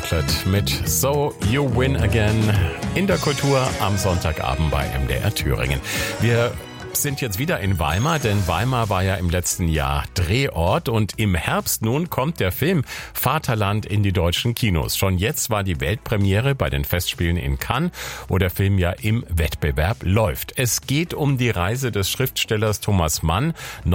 Chocolate mit So You Win Again in der Kultur am Sonntagabend bei MDR Thüringen. Wir sind jetzt wieder in Weimar, denn Weimar war ja im letzten Jahr Drehort und im Herbst nun kommt der Film Vaterland in die deutschen Kinos. Schon jetzt war die Weltpremiere bei den Festspielen in Cannes, wo der Film ja im Wettbewerb läuft. Es geht um die Reise des Schriftstellers Thomas Mann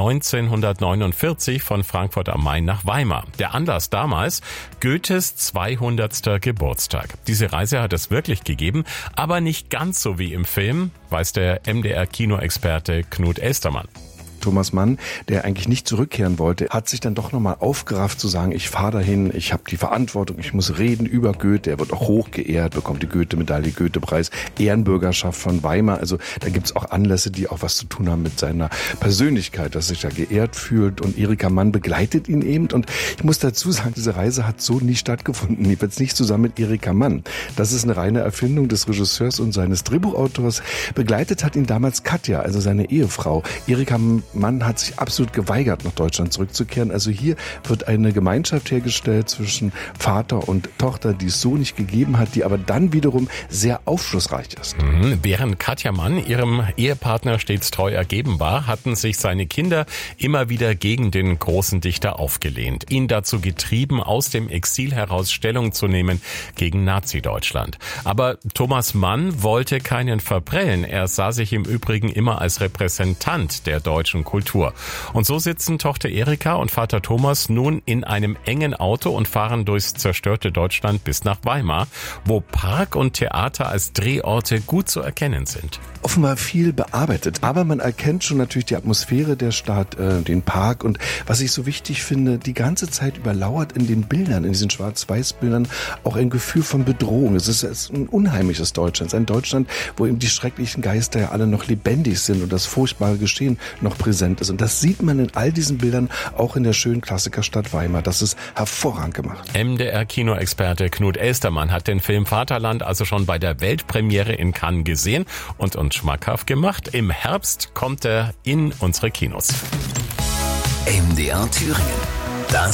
1949 von Frankfurt am Main nach Weimar. Der Anlass damals Goethes 200. Geburtstag. Diese Reise hat es wirklich gegeben, aber nicht ganz so wie im Film, weiß der MDR-Kinoexperte Knut Elstermann. Thomas Mann, der eigentlich nicht zurückkehren wollte, hat sich dann doch nochmal aufgerafft zu sagen, ich fahre dahin, ich habe die Verantwortung, ich muss reden über Goethe, er wird auch hoch geehrt, bekommt die Goethe-Medaille, Goethe-Preis, Ehrenbürgerschaft von Weimar. Also da gibt's auch Anlässe, die auch was zu tun haben mit seiner Persönlichkeit, dass sich da geehrt fühlt, und Erika Mann begleitet ihn eben. Und ich muss dazu sagen, diese Reise hat so nie stattgefunden, jedenfalls nicht zusammen mit Erika Mann. Das ist eine reine Erfindung des Regisseurs und seines Drehbuchautors. Begleitet hat ihn damals Katja, also seine Ehefrau. Erika Mann hat sich absolut geweigert, nach Deutschland zurückzukehren. Also hier wird eine Gemeinschaft hergestellt zwischen Vater und Tochter, die es so nicht gegeben hat, die aber dann wiederum sehr aufschlussreich ist. Während Katja Mann ihrem Ehepartner stets treu ergeben war, hatten sich seine Kinder immer wieder gegen den großen Dichter aufgelehnt, ihn dazu getrieben, aus dem Exil heraus Stellung zu nehmen gegen Nazi-Deutschland. Aber Thomas Mann wollte keinen verprellen. Er sah sich im Übrigen immer als Repräsentant der deutschen Kultur. Und so sitzen Tochter Erika und Vater Thomas nun in einem engen Auto und fahren durchs zerstörte Deutschland bis nach Weimar, wo Park und Theater als Drehorte gut zu erkennen sind. Offenbar viel bearbeitet, aber man erkennt schon natürlich die Atmosphäre der Stadt, den Park, und was ich so wichtig finde, die ganze Zeit überlauert in den Bildern, in diesen Schwarz-Weiß-Bildern auch ein Gefühl von Bedrohung. Es ist ein unheimliches Deutschland, ein Deutschland, wo eben die schrecklichen Geister ja alle noch lebendig sind und das furchtbare Geschehen noch präsent ist. Und das sieht man in all diesen Bildern, auch in der schönen Klassikerstadt Weimar. Das ist hervorragend gemacht. MDR-Kinoexperte Knut Elstermann hat den Film Vaterland also schon bei der Weltpremiere in Cannes gesehen und uns schmackhaft gemacht. Im Herbst kommt er in unsere Kinos. MDR Thüringen.